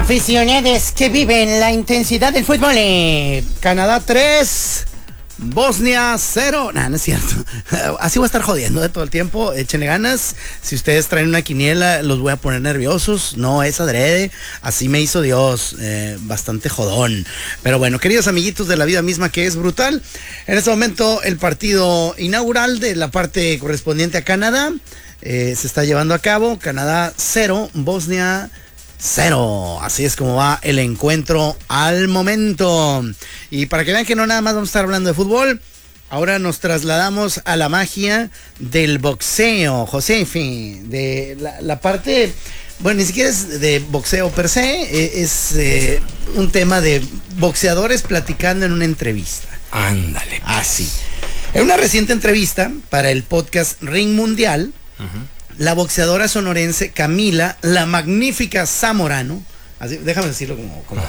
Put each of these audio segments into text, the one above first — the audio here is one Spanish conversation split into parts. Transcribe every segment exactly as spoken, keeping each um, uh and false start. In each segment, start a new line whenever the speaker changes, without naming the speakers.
Aficionados que viven la intensidad del fútbol. eh.
Canadá tres, Bosnia cero. Nah, no es cierto. Así voy a estar jodiendo de todo el tiempo. Échenle ganas. Si ustedes traen una quiniela, los voy a poner nerviosos. No es adrede. Así me hizo Dios. Eh, bastante jodón. Pero bueno, queridos amiguitos de la vida misma que es brutal. En este momento, el partido inaugural de la parte correspondiente a Canadá eh, se está llevando a cabo. Canadá cero, Bosnia cero. Así es como va el encuentro al momento. Y para que vean que no nada más vamos a estar hablando de fútbol, ahora nos trasladamos a la magia del boxeo, Josefi, de la, la parte, bueno, ni siquiera es de boxeo per se, es eh, un tema de boxeadores platicando en una entrevista.
Ándale.
Así. En una reciente entrevista para el podcast Ring Mundial, uh-huh, la boxeadora sonorense Camila, la magnífica Zamorano, así, déjame decirlo como, como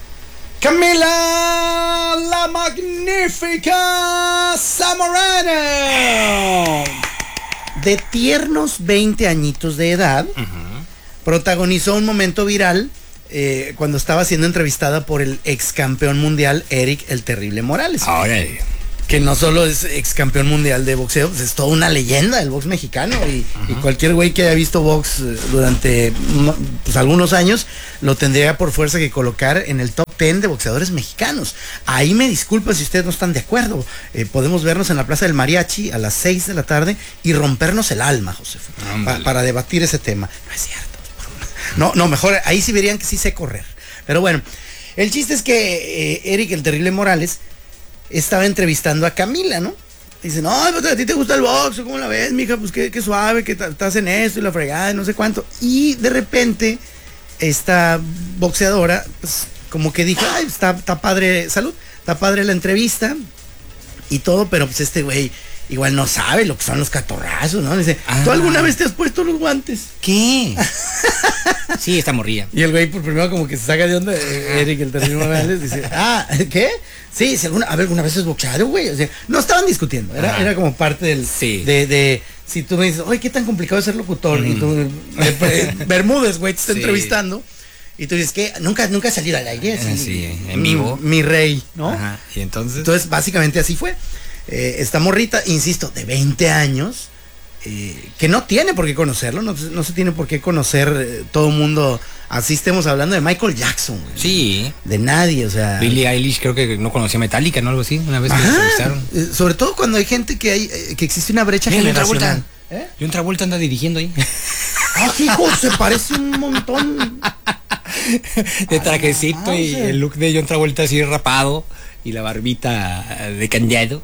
Camila, la magnífica Zamorano, de tiernos veinte añitos de edad, uh-huh, protagonizó un momento viral eh, cuando estaba siendo entrevistada por el ex campeón mundial Eric el Terrible Morales.
Ahora,
que no solo es ex campeón mundial de boxeo, pues es toda una leyenda del box mexicano y, uh-huh, y cualquier güey que haya visto box durante pues, algunos años lo tendría por fuerza que colocar en el top diez de boxeadores mexicanos. Ahí me disculpa si ustedes no están de acuerdo. Eh, podemos vernos en la Plaza del Mariachi a las seis de la tarde y rompernos el alma, José, pa, para debatir ese tema. No es cierto. No, no, mejor ahí sí verían que sí sé correr. Pero bueno, el chiste es que eh, Eric el Terrible Morales estaba entrevistando a Camila, ¿no? Dice, no, pues a ti te gusta el box, ¿cómo la ves, mija? Pues qué, qué suave, que estás en esto y la fregada, no sé cuánto. Y de repente, esta boxeadora, pues como que dijo, ay, está, está padre, salud, está padre la entrevista y todo, pero pues este güey igual no sabe lo que son los catorrazos, ¿no? Dice, ¿tú ah. alguna vez te has puesto los guantes?
¿Qué? Sí, está morrilla.
Y el güey por primero como que se saca de onda, eh, Eric el Terrible Morales, dice, ah, ¿qué? Sí, si alguna, a ver, alguna vez es boxeado, güey. O sea, no estaban discutiendo, era, era como parte del,
sí,
de, de, si tú me dices, oye, qué tan complicado es ser locutor, mm, y tú, eh, eh, Bermúdez, güey, te está sí. entrevistando, y tú dices, ¿qué? Nunca, nunca he salido al aire,
así, sí, en vivo.
Mi, mi rey, ¿no?
Ajá, y entonces.
Entonces, básicamente así fue. Eh, esta morrita, insisto, de veinte años, eh, que no tiene por qué conocerlo, no, no se tiene por qué conocer eh, todo el mundo. Así estemos hablando de Michael Jackson, güey.
Sí.
De nadie, o sea.
Billie Eilish creo que no conocía Metallica, ¿no? Algo así, una vez que
ajá,
lo entrevistaron.
Eh, sobre todo cuando hay gente que hay, eh, que existe una brecha
Mira,
generacional.
¿Eh? John Travolta anda dirigiendo ahí.
Ah, hijo, se parece un montón.
De trajecito ah, no, y sé. El look de John Travolta así rapado. Y la barbita de candado.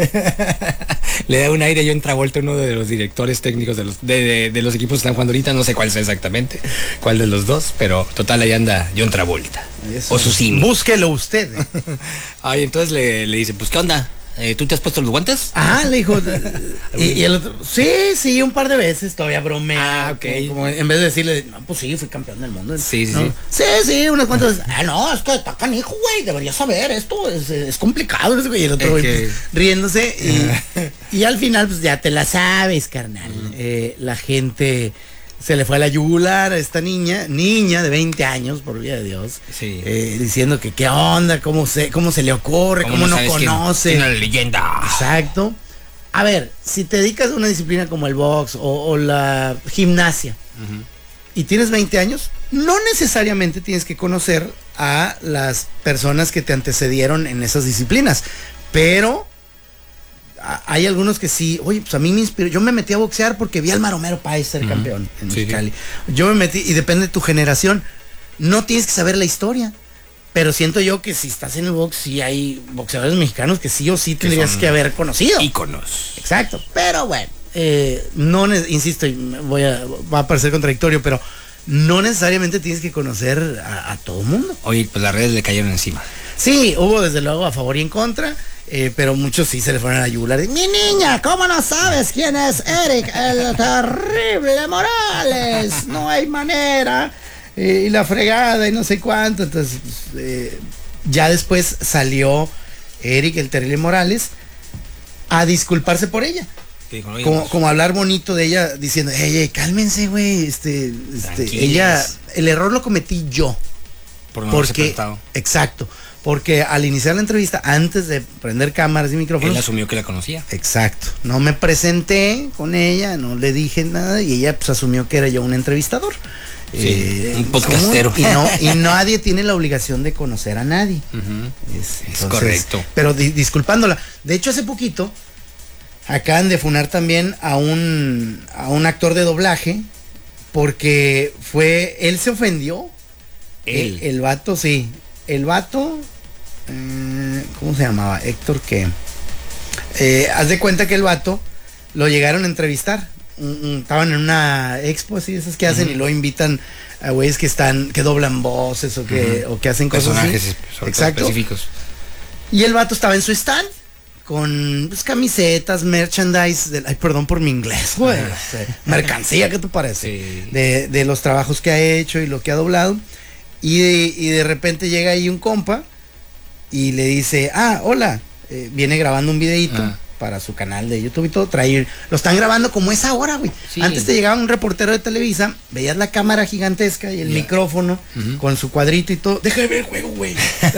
Le da un aire a John Travolta, uno de los directores técnicos de los, de, de, de los equipos que están jugando ahorita. No sé cuál es exactamente, cuál de los dos, pero total ahí anda John Travolta.
Eso.
O su sim.
Búsquelo usted.
Ay, entonces le, le dice, pues ¿qué onda? Eh, ¿Tú te has puesto los guantes?
Ah, le dijo. y, y el otro, sí, sí, un par de veces, todavía bromea.
Ah, ok.
Como, como en vez de decirle, no, pues sí, fui campeón del mundo.
Sí, sí,
¿no?
sí.
Sí, sí, unas cuantas veces. Ah, no, es que está canijo, güey, deberías saber, esto es, es complicado. Y el otro, güey,
okay,
pues, riéndose. Y, y al final, pues ya te la sabes, carnal. Uh-huh. Eh, la gente se le fue a la yugular a esta niña, niña de veinte años, por vida de Dios,
sí,
eh, diciendo que qué onda, cómo se, cómo se le ocurre, cómo, cómo no conoce.
Tiene la leyenda.
Exacto. A ver, si te dedicas a una disciplina como el box o, o la gimnasia, uh-huh, y tienes veinte años, no necesariamente tienes que conocer a las personas que te antecedieron en esas disciplinas, pero hay algunos que sí, oye, pues a mí me inspiró, yo me metí a boxear porque vi al Maromero Páez ser uh-huh, campeón en sí, Mexicali. Sí. Yo me metí, y depende de tu generación, no tienes que saber la historia, pero siento yo que si estás en el box, sí hay boxeadores mexicanos que sí o sí que tendrías que haber conocido.
Íconos.
Exacto, pero bueno, eh, no, insisto, voy a, va a parecer contradictorio, pero no necesariamente tienes que conocer a, a todo el mundo.
Oye, pues las redes le cayeron encima.
Sí, hubo desde luego a favor y en contra. Eh, pero muchos sí se le fueron a la yugular. Mi niña, ¿cómo no sabes quién es Eric el Terrible Morales? No hay manera. Eh, y la fregada y no sé cuánto. Entonces, eh, ya después salió Eric el Terrible Morales a disculparse por ella. Como, como hablar bonito de ella, diciendo, hey, hey cálmense, güey. Este, este, ella, el error lo cometí yo.
Por no
porque, exacto, porque al iniciar la entrevista, antes de prender cámaras y micrófonos,
él asumió que la conocía.
Exacto, no me presenté con ella, no le dije nada y ella pues asumió que era yo un entrevistador.
Sí,
eh,
un podcastero.
Y, no, y nadie tiene la obligación de conocer a nadie.
Uh-huh.
es, entonces,
es correcto.
Pero di, disculpándola, de hecho hace poquito acaban de funar también a un, a un actor de doblaje porque fue, él se ofendió.
Él.
El, el vato, sí, el vato, eh, ¿cómo se llamaba? Héctor, ¿qué? Eh, haz de cuenta que el vato lo llegaron a entrevistar. Estaban en una expo así, esas que hacen, uh-huh. y luego invitan a güeyes que están, que doblan voces o que, uh-huh. o que hacen cosas
personajes
así. Exacto.
específicos.
Y el vato estaba en su stand con pues, camisetas, merchandise, de, ay, perdón por mi inglés, güey. Uh-huh. Mercancía, ¿qué te parece?
Sí.
De, de los trabajos que ha hecho y lo que ha doblado. Y de, y de repente llega ahí un compa y le dice, ah, hola, eh, viene grabando un videíto. Uh-huh. Para su canal de YouTube y todo, traer, lo están grabando como es ahora, güey. Sí. Antes te llegaba un reportero de Televisa, veías la cámara gigantesca y el yeah. micrófono uh-huh. con su cuadrito y todo. Deja de ver el juego, güey.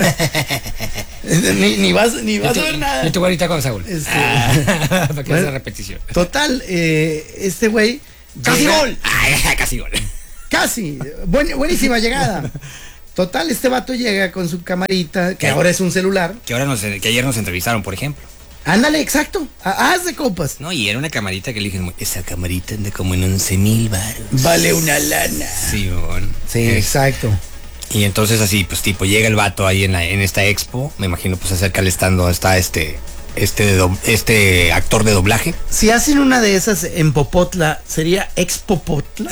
ni, ni vas, ni vas
te,
a ver nada.
Yo te voy ahorita con Saúl.
Este,
ah, para que
bueno,
haga repetición.
Total, eh, este güey.
¡Casi
llega,
gol! Ay, casi gol.
Casi. Buen, buenísima llegada. Total, este vato llega con su camarita, que ¿Qué? ahora es un celular.
Que ahora nos, que ayer nos entrevistaron, por ejemplo.
Ándale, exacto. Haz de copas.
No, y era una camarita que le dije, esa camarita anda como en once mil baros.
Vale una lana.
Sí, bueno.
Sí, es, exacto.
Y entonces así, pues tipo, llega el vato ahí en la, en esta expo, me imagino pues acerca al stand donde está este, este, de do, este actor de doblaje.
Si hacen una de esas en Popotla, ¿sería Expopotla?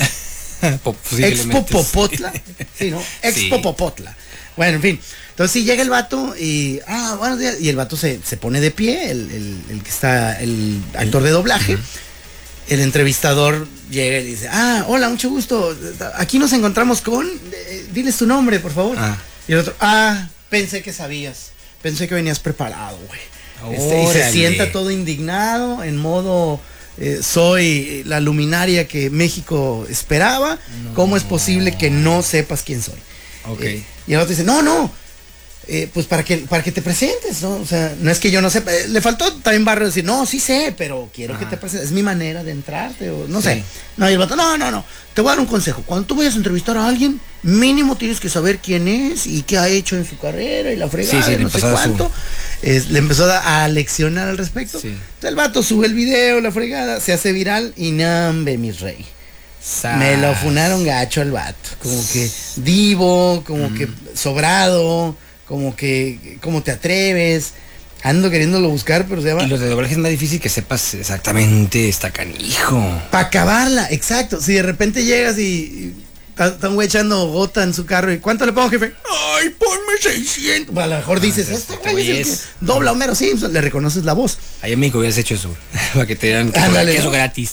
Expo Popotla. Sí, ¿no? Expo sí. Popotla. Bueno, en fin. Entonces sí llega el vato y, ah, buenos días, y el vato se, se pone de pie, el, el, el que está, el actor de doblaje. Uh-huh. El entrevistador llega y dice, ah, hola, mucho gusto, aquí nos encontramos con, eh, diles tu nombre, por favor. Ah. Y el otro, ah, pensé que sabías, pensé que venías preparado, güey. Este, y se sienta todo indignado, en modo, eh, soy la luminaria que México esperaba, no. ¿Cómo es posible que no sepas quién soy?
Okay.
Eh, y el otro dice, no, no. Eh, pues para que para que te presentes, ¿no? O sea, no es que yo no sepa, eh, le faltó también barrio decir, no, sí sé, pero quiero Ajá. que te presentes, es mi manera de entrarte, o no sí. sé. No, y el vato, no, no, no, te voy a dar un consejo, cuando tú vayas a entrevistar a alguien, mínimo tienes que saber quién es y qué ha hecho en su carrera y la fregada, sí, sí, no sé cuánto. Su... Es, le empezó a, a leccionar al respecto. Sí. Entonces el vato sube el video, la fregada, se hace viral y nambe, mi rey. Sas. Me lo funaron gacho al vato, como que divo, como mm. que sobrado, como que, ¿cómo te atreves? Ando queriéndolo buscar, pero se llama...
Y los de doblaje es más difícil que sepas exactamente, está canijo.
Para acabarla, exacto. Si de repente llegas y están güey echando gota en su carro y ¿cuánto le pongo, jefe? Ay, ponme seiscientos. Bueno, a lo mejor dices, ah, este güey es, es dobla Homero Simpson, le reconoces la voz.
Ahí en México hubieras hecho eso, para que te dieran queso gratis.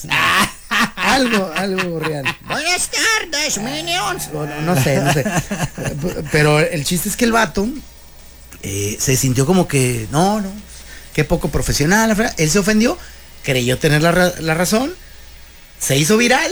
Algo, algo real. Buenas tardes, Minions. No, no, no sé, no sé. Pero el chiste es que el vato eh, se sintió como que, no, no, qué poco profesional. Él se ofendió, creyó tener la, la razón, se hizo viral,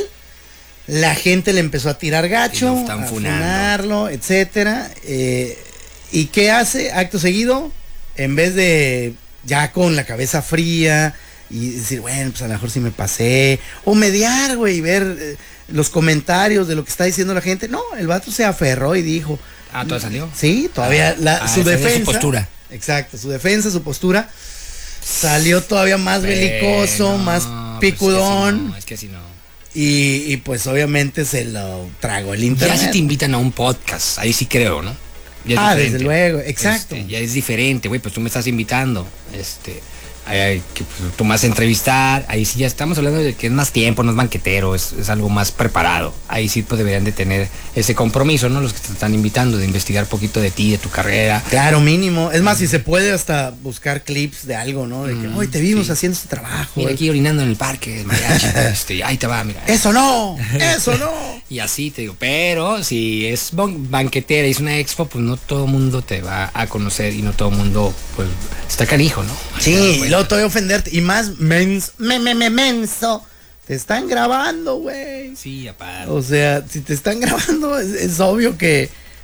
la gente le empezó a tirar gacho, a funarlo, etcétera. Eh, ¿Y qué hace? Acto seguido, en vez de ya con la cabeza fría y decir, bueno, pues a lo mejor sí me pasé, o mediar, güey, y ver eh, los comentarios de lo que está diciendo la gente. No, el vato se aferró y dijo.
Ah, ¿todo salió?
Sí, todavía la,
ah,
su defensa.
Su postura.
Exacto, su defensa, su postura salió todavía más Pero, belicoso, más picudón.
Pues es que así no, es que así no.
Y, y pues obviamente se lo tragó el internet.
Ya si te invitan a un podcast, ahí sí creo, ¿no? Ya
ah, diferente. Desde luego, exacto.
Este, ya es diferente, güey, pues tú me estás invitando, este... Hay que pues, tú más entrevistar, ahí sí ya estamos hablando de que es más tiempo, no es banquetero, es, es algo más preparado. Ahí sí pues deberían de tener ese compromiso, ¿no? Los que te están invitando, de investigar poquito de ti, de tu carrera.
Claro, mínimo. Es más, si se puede hasta buscar clips de algo, ¿no? De que, hoy mm, te vimos sí. haciendo este trabajo.
Mira, aquí orinando en el parque, el mariachi, este, ahí te va, mira.
Eso no, eso no.
Y así te digo, pero si es banquetera y es una expo, pues no todo el mundo te va a conocer y no todo el mundo, pues, está canijo, ¿no?
Sí, bueno. Luego te voy a ofenderte. Y más mens, me, me, me, menso. Te están grabando, güey.
Sí, aparte.
O sea, si te están grabando, es, es obvio que,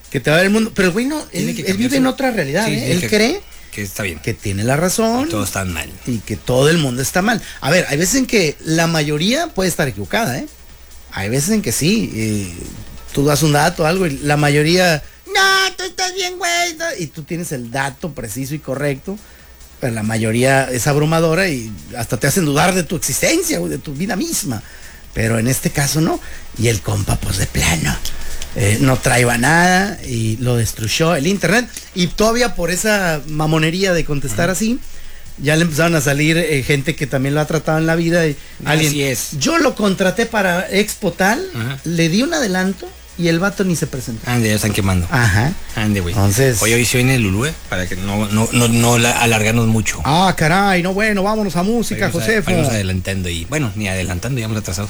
que te va a ver el mundo. Pero el güey no,
Tiene
él,
que
él
cambiar
vive
su-
en otra realidad,
Sí,
¿eh?
tiene
Él
que-
cree
Que está bien.
que tiene la razón.
Todos están mal.
Y que todo el mundo está mal. A ver, hay veces en que la mayoría puede estar equivocada, ¿eh? Hay veces en que sí. eh, tú das un dato o algo y la mayoría, no, tú estás bien, güey. no", Y tú tienes el dato preciso y correcto. Pero la mayoría es abrumadora y hasta te hacen dudar de tu existencia, güey, de tu vida misma. Pero en este caso no. Y el compa, pues de plano. eh, no traía nada y lo destruyó el internet. Y todavía por esa mamonería de contestar así, ya le empezaron a salir eh, gente que también lo ha tratado en la vida. Y alguien,
Así es.
Yo lo contraté para Expo tal,
Ajá.
le di un adelanto y el vato ni se presentó.
Ande, ya están quemando.
Ajá.
Ande, güey.
Entonces-
Oye, hoy se viene el Lulú, ¿eh? Para que no, no, no, no la- alargarnos mucho.
Ah, caray, no, bueno, vámonos a música,
Vamos a-
Josefo.
Vamos adelantando y, bueno, ni adelantando, ya vamos atrasados.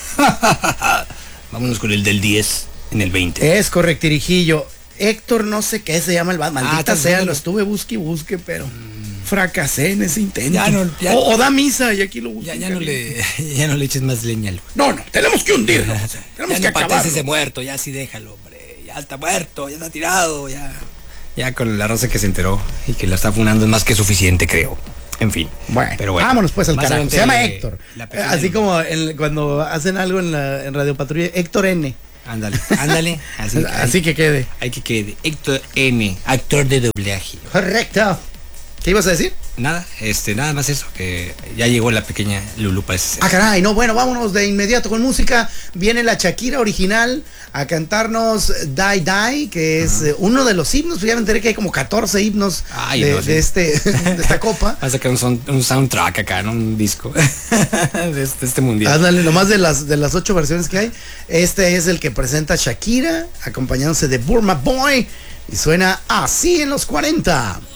Vámonos con el del diez en el veinte.
Es correcto, Tirijillo. Héctor, no sé qué se llama el vato. Maldita
¿estás
sea,
viendo?
lo estuve busque y busque, pero fracasé en ese intento.
Ya no, ya-
o, o da misa y aquí lo busco.
Ya, ya, no le, ya no le eches más leña al güey.
No, no, tenemos que hundirlo. Tenemos
Ya
que
no patees
acabar.
ese muerto, ya sí déjalo, hombre. Ya está muerto, ya está tirado, ya. Ya con la raza que se enteró y que la está funando es más que suficiente, creo. En fin.
Bueno,
pero bueno.
vámonos pues al
Más
carajo.
adelante,
Se llama
eh,
Héctor.
la pequeña
Así
Lulu.
como el- cuando hacen algo en, la, en Radio Patrulla, Héctor N.
Ándale, ándale. Así,
Así que quede.
Hay que quede. Héctor N, actor de doblaje.
Correcto. ¿Qué ibas a decir?
Nada, este, nada más eso, que ya llegó la pequeña Lulu para ese.
Ah, caray, no, bueno, vámonos de inmediato con música. Viene la Shakira original a cantarnos Die Die, que es eh, uno de los himnos. Ya me enteré que hay como catorce himnos
Ay,
de,
no, sí.
de este, de esta copa.
Va a sacar un, son- un soundtrack acá, ¿no? Un disco de, este, de este mundial.
Ándale, nomás de las, de las ocho versiones que hay. Este es el que presenta Shakira, acompañándose de Burma Boy. Y suena así en los cuarenta.